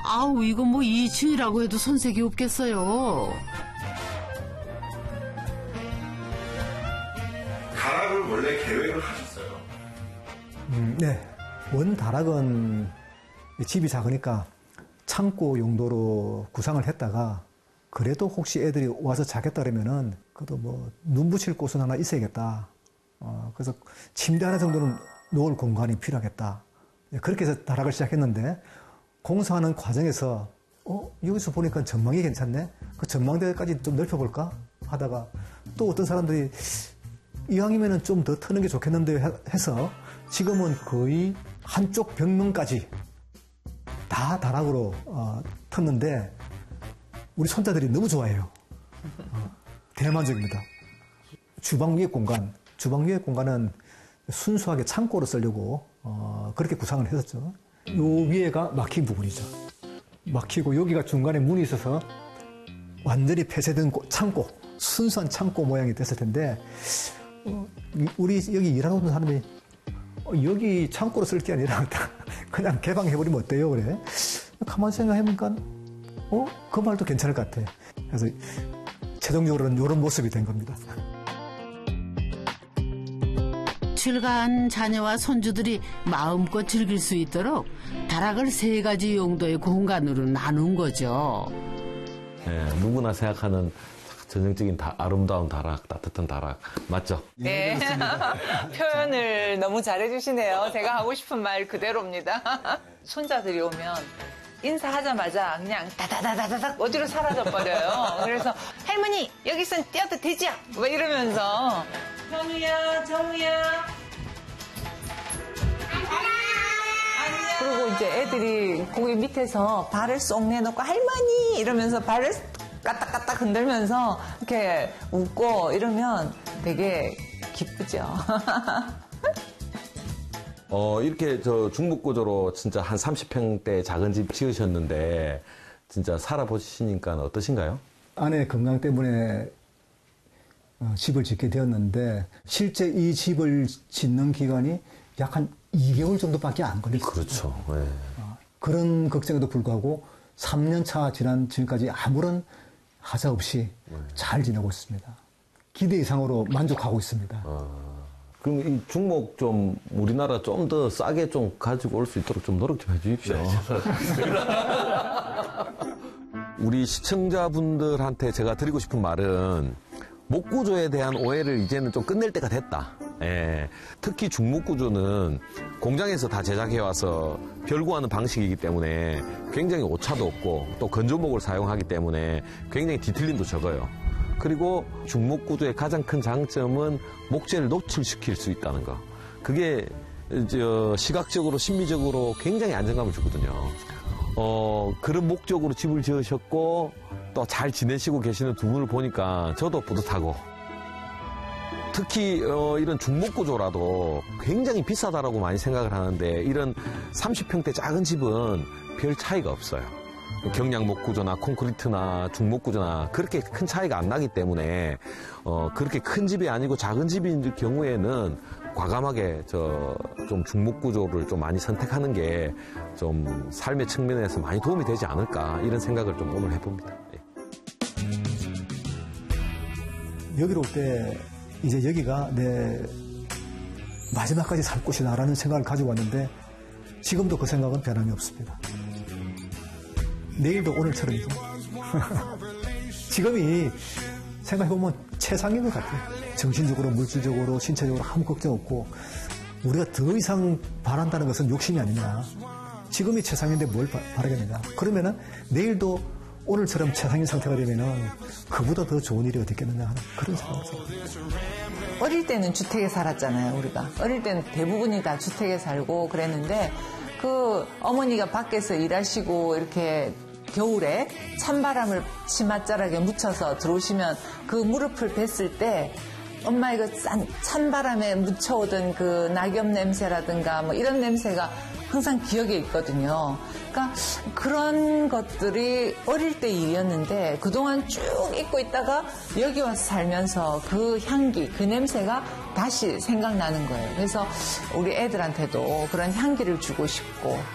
아우, 이거 뭐 2층이라고 해도 손색이 없겠어요. 다락을 원래 계획을 하셨어요? 네. 원 다락은 집이 작으니까 창고 용도로 구상을 했다가 그래도 혹시 애들이 와서 자겠다 그러면은 그래도 뭐 눈 붙일 곳은 하나 있어야겠다. 그래서 침대 하나 정도는 놓을 공간이 필요하겠다. 그렇게 해서 다락을 시작했는데 공사하는 과정에서 여기서 보니까 전망이 괜찮네. 그 전망대까지 좀 넓혀볼까 하다가 또 어떤 사람들이 이왕이면은 좀 더 트는 게 좋겠는데 해서 지금은 거의 한쪽 벽면까지 다 다락으로 텄는데 우리 손자들이 너무 좋아해요. 대만족입니다. 주방 위에 공간은 순수하게 창고로 쓰려고 그렇게 구상을 했었죠. 요 위에가 막힌 부분이죠. 막히고 여기가 중간에 문이 있어서 완전히 폐쇄된 창고, 순수한 창고 모양이 됐을 텐데 우리 여기 일하고 있는 사람이 여기 창고로 쓸 게 아니라 그냥 개방해버리면 어때요? 그래. 가만히 생각해보니까 그 말도 괜찮을 것 같아. 그래서 최종적으로는 이런 모습이 된 겁니다. 출가한 자녀와 손주들이 마음껏 즐길 수 있도록 다락을 3가지 용도의 공간으로 나눈 거죠. 네, 누구나 생각하는 전형적인 아름다운 다락, 따뜻한 다락 맞죠? 네, 표현을 너무 잘해주시네요. 제가 하고 싶은 말 그대로입니다. 손자들이 오면 인사하자마자 그냥 다다다다닥 어디로 사라져버려요. 그래서 할머니 여기선 뛰어도 되지? 뭐 이러면서 현우야, 정우야. 그리고 이제 애들이 거기 밑에서 발을 쏙 내놓고 할머니 이러면서 발을 까딱까딱 흔들면서 이렇게 웃고 이러면 되게 기쁘죠. 이렇게 중목구조로 진짜 한 30평대 작은 집 지으셨는데 진짜 살아보시니까 어떠신가요? 아내 건강 때문에 집을 짓게 되었는데 실제 이 집을 짓는 기간이 약 한 2개월 정도밖에 안 걸렸어요. 그렇죠. 네. 그런 걱정에도 불구하고 3년 차 지난 지금까지 아무런 하자 없이 잘 지내고 있습니다. 기대 이상으로 만족하고 있습니다. 그럼 이 중목 좀 우리나라 좀 더 싸게 좀 가지고 올 수 있도록 좀 노력 좀 해주십시오. 네, 우리 시청자분들한테 제가 드리고 싶은 말은 목구조에 대한 오해를 이제는 좀 끝낼 때가 됐다. 예. 특히 중목구조는 공장에서 다 제작해와서 별구하는 방식이기 때문에 굉장히 오차도 없고 또 건조목을 사용하기 때문에 굉장히 디테일링도 적어요. 그리고 중목구조의 가장 큰 장점은 목재를 노출시킬 수 있다는 거. 그게 시각적으로 심미적으로 굉장히 안정감을 주거든요. 그런 목적으로 집을 지으셨고 또 잘 지내시고 계시는 두 분을 보니까 저도 뿌듯하고 특히 이런 중목구조라도 굉장히 비싸다라고 많이 생각을 하는데 이런 30평대 작은 집은 별 차이가 없어요. 경량목구조나 콘크리트나 중목구조나 그렇게 큰 차이가 안 나기 때문에 그렇게 큰 집이 아니고 작은 집인 경우에는 과감하게 좀 중목구조를 좀 많이 선택하는 게 좀 삶의 측면에서 많이 도움이 되지 않을까 이런 생각을 좀 오늘 해봅니다. 예. 여기로 올 때 이제 여기가 내 마지막까지 살 곳이다라는 생각을 가지고 왔는데 지금도 그 생각은 변함이 없습니다. 내일도 오늘처럼이죠. 지금이 생각해보면 최상인 것 같아요. 정신적으로, 물질적으로, 신체적으로 아무 걱정 없고 우리가 더 이상 바란다는 것은 욕심이 아니냐. 지금이 최상인데 뭘 바라겠느냐. 그러면은 내일도 오늘처럼 최상인 상태가 되면은 그보다 더 좋은 일이 어디 있겠느냐 하는 그런 생각을 합니다. 어릴 때는 주택에 살았잖아요, 우리가. 어릴 때는 대부분이 다 주택에 살고 그랬는데 그 어머니가 밖에서 일하시고 이렇게 겨울에 찬바람을 치맛자락에 묻혀서 들어오시면 그 무릎을 뱄을 때 엄마의 그 찬바람에 묻혀오던 그 낙엽 냄새라든가 뭐 이런 냄새가 항상 기억에 있거든요. 그러니까 그런 것들이 어릴 때 일이었는데 그동안 쭉 잊고 있다가 여기 와서 살면서 그 향기, 그 냄새가 다시 생각나는 거예요. 그래서 우리 애들한테도 그런 향기를 주고 싶고